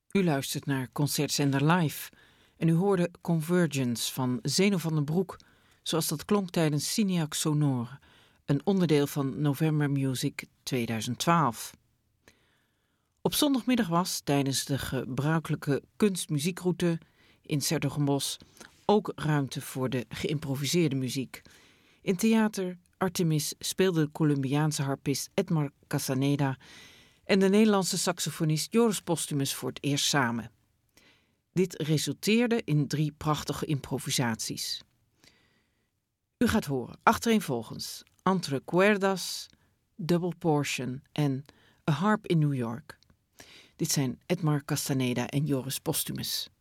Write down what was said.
U luistert naar Concertzender Live en u hoorde Convergence van Zeno van den Broek, zoals dat klonk tijdens Signac Sonore, een onderdeel van November Music 2012. Op zondagmiddag was, tijdens de gebruikelijke kunstmuziekroute in 's-Hertogenbosch, ook ruimte voor de geïmproviseerde muziek. In theater Artemis speelde de Colombiaanse harpist Edmar Castaneda en de Nederlandse saxofonist Joris Postumus voor het eerst samen. Dit resulteerde in 3 prachtige improvisaties. U gaat horen, achtereenvolgens, Entre Cuerdas, Double Portion en A Harp in New York. Dit zijn Edmar Castaneda en Joris Postumus.